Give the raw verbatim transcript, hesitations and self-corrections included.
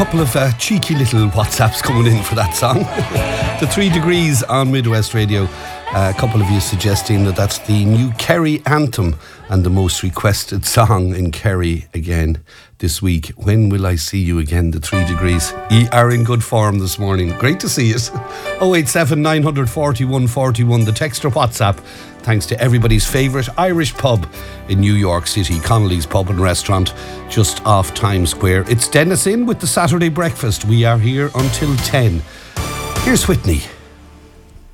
couple of uh, cheeky little WhatsApps coming in for that song. The Three Degrees on Midwest Radio. Uh, a couple of you suggesting that that's the new Kerry anthem and the most requested song in Kerry again this week. When will I see you again? The Three Degrees. You are in good form this morning. Great to see you. oh eight seven, nine four one, four one, the text or WhatsApp. Thanks to everybody's favourite Irish pub in New York City, Connolly's Pub and Restaurant, just off Times Square. It's Dennis in with the Saturday Breakfast. We are here until ten. Here's Whitney.